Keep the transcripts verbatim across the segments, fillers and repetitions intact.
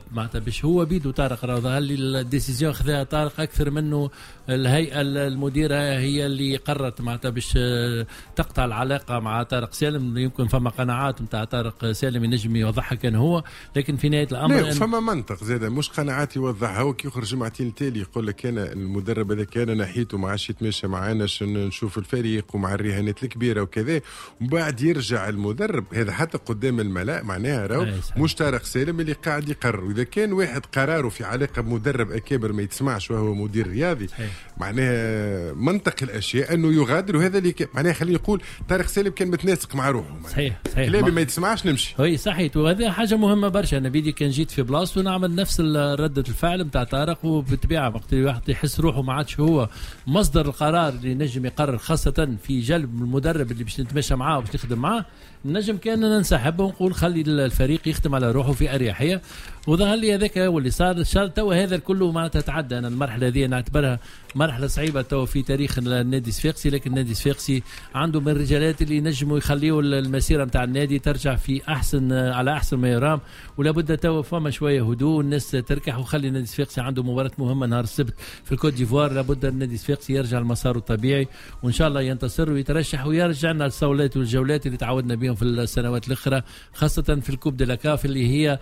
معناتها باش هو بيدو طارق راه ظهر لي الديسيزيون خذاها طارق اكثر منه الهيئه المديره هي اللي قررت معناتها باش تقطع العلاقه مع طارق سالم. يمكن فما قناعات نتاع طارق سالم ينجم يوضحها كان هو، لكن في نهايه الامر لا فما منطق زاده مش قناعات يوضحها. هو كي يخرج جمعتين تالي يقول لك انا المدرب هذا كان ناحيته ما عادش يتماشى معنا نشوف الفريق ومع الرهانات الكبيره وكذا، ومن بعد يرجع المدرب هذا حتى قدام الملاء معناها راهو مش طارق سالم اللي قاعد يقرر. واذا كان واحد قراره في علاقه بمدرب اكابر ما يتسمعش وهو مدير رياضي معناها منطق الاشياء انه يغادر. وهذا اللي معناها خلينا نقول طارق سالم كان متناسق مع روحه. صحيح صحيح كلامي ما يتسمعش نمشي. هي صحيح وهذا حاجه مهمه برشا. انا بيدي كان جيت في بلاصته نعمل نفس ردة الفعل نتاع طارق، وبالطبيعه وقت الواحد يحس روحه ما عادش هو مصدر القرار اللي نجم يقرر خاصه في جلب المدرب اللي باش نتماشى معاه وباش نخدم معاه، نجم كان ننسحب ونقول خلي الفريق يخدم على روحه في اريحيه. وظهر لي هذاك هو اللي صار. صار تو هذا كله ما تتعدى. انا المرحله هذه نعتبرها مرحله صعيبه تو في تاريخ النادي الصفاقسي، لكن النادي الصفاقسي عنده من الرجالات اللي نجموا يخليوا المسيره نتاع النادي ترجع في احسن على احسن ما يرام. ولا بد تو فما شويه هدوء الناس تركح وخلي النادي الصفاقسي عنده مباراه مهمه نهار السبت في الكوت ديفوار. لابد النادي الصفاقسي يرجع لمساره الطبيعي وان شاء الله ينتصر ويترشح ويرجع لنا الصولات والجولات اللي تعودنا بهم في السنوات الاخرى، خاصه في الكوب دي لاكاف اللي هي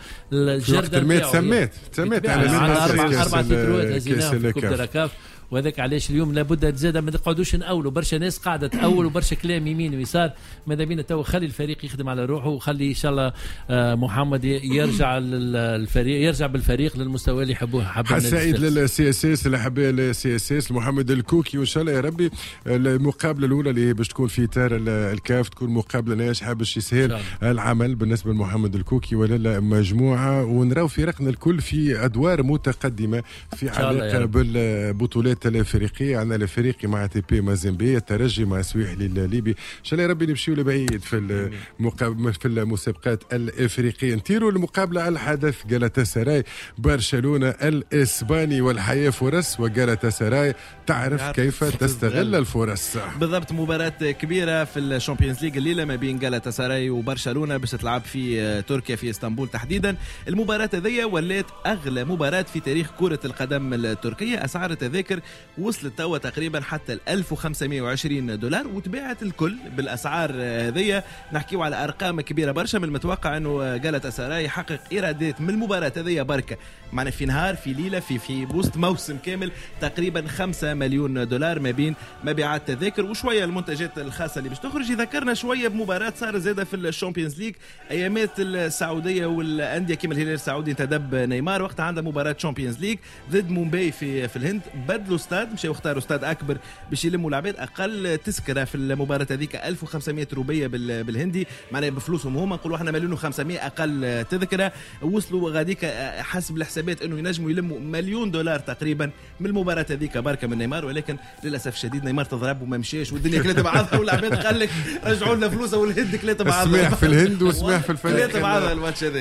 الجرده سميت سميت على اربع اربع تتروات هزيناها في الكوب دي لاكاف. وهذاك علاش اليوم لابد زاده ما نقعدوش نقولوا برشا ناس قاعده تاول وبرشا كلام يمين ويسار. ماذا بينا تو خلي الفريق يخدم على روحه وخلي ان شاء الله محمد يرجع الفريق يرجع بالفريق للمستوى اللي يحبوه. حب سعيد للسي اس اس الاحباء السي اس اس محمد الكوكي وان شاء الله يا ربي المقابله الاولى اللي باش تكون في اطار الكاف تكون مقابله ناجحه باش يسهل العمل بالنسبه لمحمد الكوكي ولا مجموعه ونراو فريقنا الكل في ادوار متقدمه في علاقه بالبطولات الافريقيه. عندنا الافريقي مع تي بي مازيمبي، الترجي مع سويحلي الليبي. ان شاء الله يا ربي نمشيو لبعيد في المقابله في المسابقات الافريقيه. نطيروا المقابله الحدث جالاتاسراي برشلونه الاسباني والحياه فرص وجالاتاسراي تعرف كيف تستغل الفرص. بالضبط مباراه كبيره في الشامبيونز ليج الليله ما بين جالاتاسراي وبرشلونه باش تلعب في تركيا في اسطنبول تحديدا. المباراه هذه ولات اغلى مباراه في تاريخ كره القدم التركيه. اسعار التذاكر وصلت توا تقريبا حتى ال ألف وخمسمائة وعشرين دولار وتباعت الكل بالاسعار هذه. نحكيو على ارقام كبيره برشا. من المتوقع انه جالاتاسراي يحقق ايرادات من المباراه هذه بركه معنا في نهار في ليله في في بوست موسم كامل تقريبا خمسة مليون دولار ما بين مبيعات تذاكر وشويه المنتجات الخاصه اللي باش تخرج. ذكرنا شويه بمباراه صار زاده في الشامبيونز ليج ايامات السعوديه والانديه كما الهلال السعودي انتدب نيمار وقتها عندها مباراه شامبيونز ليج ضد مومباي في في الهند. بدلوا استاد مشاو اختاروا استاد اكبر باش يلموا العباد. اقل تذكره في المباراه هذيك ألف وخمسمائة روبيه بالهندي معناها بفلوسهم هما نقولوا احنا مليون وخمسمائة اقل تذكره. وصلوا غاديك حسب الحسابات انه ينجموا يلموا مليون دولار تقريبا من المباراه هذيك بركه من نيمار. ولكن للاسف الشديد نيمار تضرب وما مشاش والدنيا كلها بعضها والعباد قال لك رجعوا لنا فلوسها والهند كلها بعضها. سماح في الهند وسماح في الفريق كلها بعضها الماتش هذاك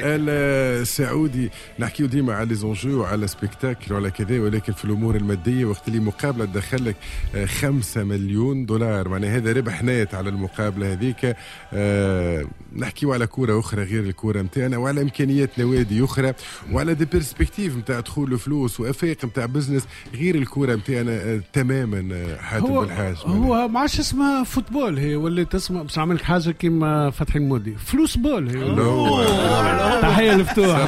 السعودي. نحكيو ديما على لي زونجو وعلى سبيكتاكل وعلى كذا ولكن في الامور الماديه وقت اللي مقابله تدخل لك خمسة مليون دولار معناها هذا ربح نايت على المقابله هذيك. أه نحكيو على كوره اخرى غير الكوره نتاعنا وعلى امكانيات نوادي اخرى وعلى دي بيرسبكتيف نتاع دخول الفلوس وافاق نتاع بزنس غير الكوره نتاعنا. أه تماما حاتم بالحاج هو ما عادش اسمها فوتبول هي ولا تسمع باش نعمل حاجه كيما فتحي المودي فلوس بول هي. تحيه لفتوح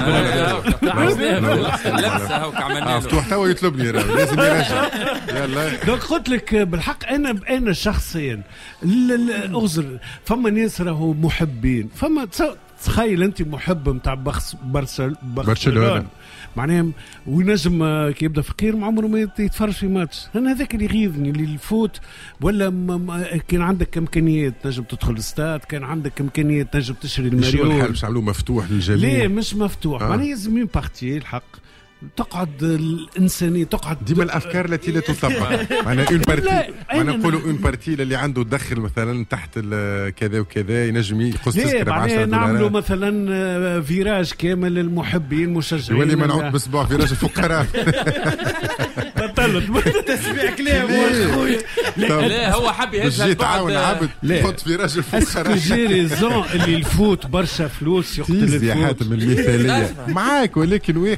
لبسه هاك عملنا فتوح توا يطلبني لازم يرجع. يلا دوك قلت لك بالحق انا انا شخصيا اغزر فما ناس راهو محبين فما تخيل انت محب نتاع برشلونه معناها وينجم كي يبدا فقير ما عمره ما يتفرج في ماتش. انا هذاك اللي يغيظني اللي الفوت ولا كان عندك امكانيات تنجم تدخل الاستاد كان عندك امكانيات تنجم تشري الماريو. شو الحال مش عملوه مفتوح للجميع؟ ليه مش مفتوح؟ آه. معناها لازم من بارتي الحق تقعد الانسانيه تقعد ديما الافكار التي لا تطبق. انا اون بارتي انا نقولوا اون بارتي اللي عنده دخل مثلا تحت كذا وكذا ينجم يقص تذكره ب عشرة دولار. نعملوا مثلا فيراج كامل للمحبين المشجعين يولي ما نعود بصباع فيراج الفقراء. بطلت تسميع كلام خويا. لا هو حب يهز تعاون عبد يحط فيراج الفقراء. جي ريزون اللي الفوت برشا فلوس يقتل الفوت. يا حاتم المثاليه معاك ولكن